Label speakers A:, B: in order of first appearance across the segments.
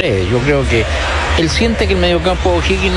A: Paredes. Yo creo que él siente que el mediocampo de O'Higgins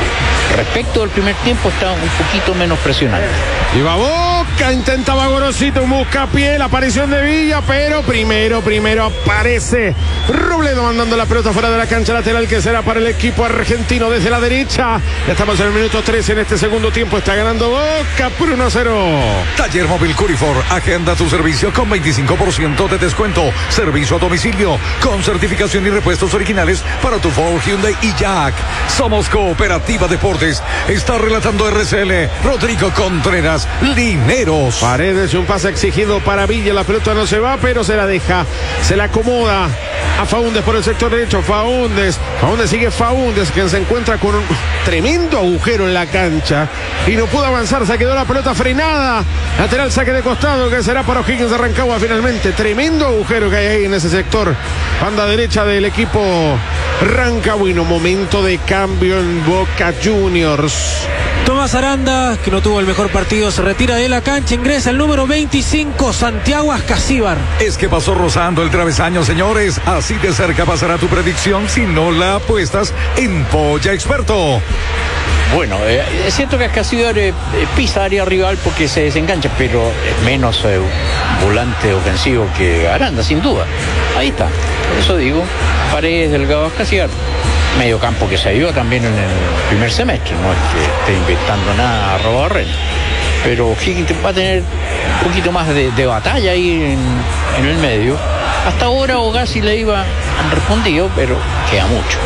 A: respecto del primer tiempo está un poquito menos presionante.
B: Y va Boca, intentaba Gorosito, busca pie, la aparición de Villa, pero primero aparece Robledo mandando la pelota fuera de la cancha lateral, que será para el equipo argentino desde la derecha. Ya estamos en el minuto 13 en este segundo tiempo, está ganando Boca por 1-0.
C: Taller Móvil Curifor, agenda tu servicio con 25% de descuento, servicio a domicilio, con certificación y repuestos originales para tu Ford, Hyundai y Jack. Somos Cooperativa Deportes, está relatando RCL Rodrigo Contreras Lineros.
B: Paredes, un pase exigido para Villa, la pelota no se va, pero se la deja, se la acomoda a Faúndez por el sector derecho. Faúndez sigue Faúndez, que se encuentra con un tremendo agujero en la cancha y no pudo avanzar, se quedó la pelota frenada. Lateral, saque de costado, que será para O'Higgins de Rancagua finalmente. Tremendo agujero que hay ahí en ese sector, banda derecha del equipo rancagüino. Momento de cambio en Boca Juniors.
D: Tomás Aranda, que no tuvo el mejor partido, se retira de la cancha, ingresa el número 25, Santiago Ascasíbar.
C: Es que pasó rozando el travesaño, señores. Así de cerca pasará tu predicción si no la apuestas en Polla Experto.
A: Bueno, es cierto que Ascasíbar pisa área rival porque se desengancha, pero es menos volante ofensivo que Aranda, sin duda. Ahí está, por eso digo, Paredes, Delgado, Ascasíbar. Medio campo que se vio también en el primer semestre, no es que esté inventando nada a Robarren, pero Higgins va a tener un poquito más de batalla ahí en el medio. Hasta ahora Ogas y Leiva han respondido, pero queda mucho.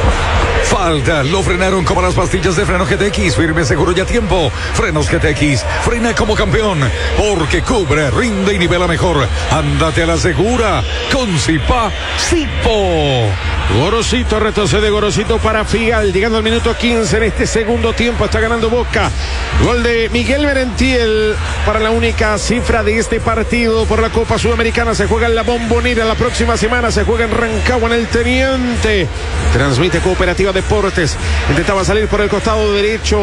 C: Falta, lo frenaron como las pastillas de freno GTX, firme, seguro y a tiempo. Frenos GTX, frena como campeón, porque cubre, rinde y nivela mejor. Ándate a la segura, con Zipa Zipo.
B: Gorosito, retrocede Gorosito para Figal, llegando al minuto 15 en este segundo tiempo, está ganando Boca. Gol de Miguel Merentiel para la única cifra de este partido por la Copa Sudamericana. Se juega en la Bombonera, la próxima semana se juega en Rancagua, en el Teniente. Transmite Cooperativa Deportes, intentaba salir por el costado derecho,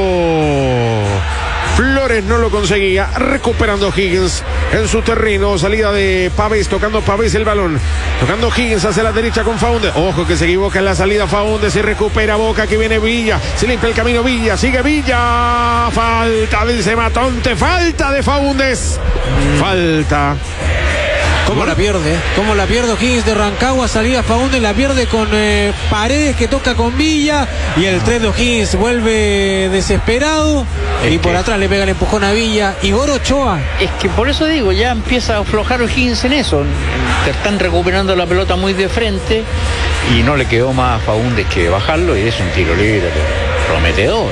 B: Flores no lo conseguía, recuperando Higgins en su terreno, salida de Pavés, tocando Pavés el balón, tocando Higgins hacia la derecha con Faúndez, ojo que se equivoca en la salida Faúndez, y recupera Boca, que viene Villa, se limpia el camino Villa, sigue Villa, falta, dice Matonte, falta de Faúndez, falta.
D: ¿Cómo la pierde? ¿Cómo la pierde O'Higgins de Rancagua? Salida Faúndez, la pierde con Paredes, que toca con Villa, y el 3 de O'Higgins vuelve desesperado, y por atrás le pega el empujón a Villa. Igor Ochoa. Es
A: que por eso digo, ya empieza a aflojar O'Higgins en eso. Están recuperando la pelota muy de frente y no le quedó más a Faúndez que bajarlo, y es un tiro libre prometedor.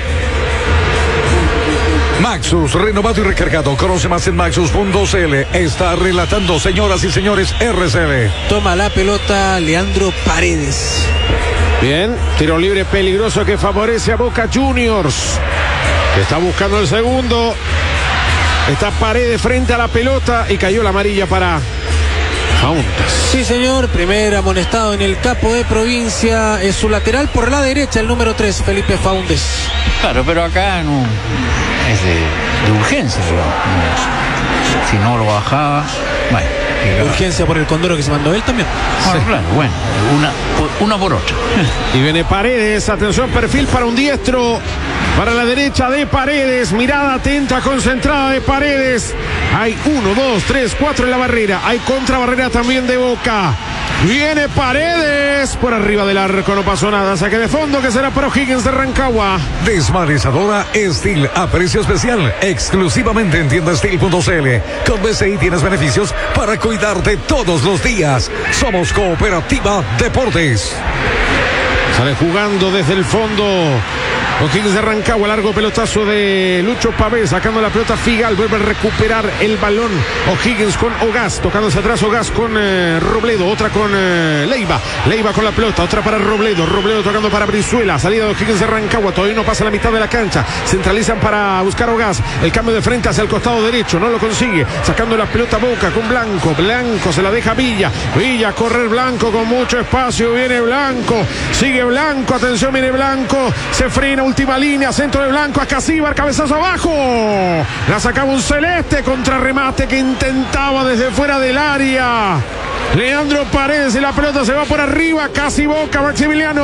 C: Maxus, renovado y recargado. Conoce más en maxus.cl. Está relatando, señoras y señores, RCL.
D: Toma la pelota Leandro Paredes.
B: Bien, tiro libre peligroso que favorece a Boca Juniors, que está buscando el segundo. Está Paredes frente a la pelota y cayó la amarilla para Faúndez.
D: Sí, señor, primer amonestado en el capo de provincia. Es su lateral por la derecha, el número 3, Felipe Faúndez.
A: Claro, pero acá no es de urgencia, digamos. Si no lo bajaba, bueno.
D: Urgencia por el condoro que se mandó él también.
A: Bueno, sí. Claro, bueno, una por otra.
B: Y viene Paredes, atención, perfil para un diestro, para la derecha de Paredes, mirada atenta, concentrada de Paredes. Hay 1, 2, 3, 4 en la barrera, hay contrabarrera también de Boca. Viene Paredes por arriba del arco, no pasó nada, saque de fondo que será para O'Higgins de Rancagua.
C: Desmanezadora Steel a precio especial, exclusivamente en tiendasteel.cl. Con BCI tienes beneficios para cuidarte todos los días. Somos Cooperativa Deportes.
B: Sale jugando desde el fondo O'Higgins de Rancagua, largo pelotazo de Lucho Pavés, sacando la pelota Figal, vuelve a recuperar el balón O'Higgins con Ogas, tocándose atrás Ogas con Robledo, otra con Leiva con la pelota, otra para Robledo tocando para Brizuela, salida de O'Higgins de Rancagua, todavía no pasa la mitad de la cancha, centralizan para buscar Ogas, el cambio de frente hacia el costado derecho, no lo consigue, sacando la pelota Boca con Blanco se la deja Villa a correr Blanco con mucho espacio, viene Blanco, sigue Blanco, atención, viene Blanco, se frena, última línea, centro de Blanco, Ascasíbar, cabezazo abajo, la sacaba un celeste, contrarremate que intentaba desde fuera del área Leandro Paredes, y la pelota se va por arriba, casi Boca, Maximiliano.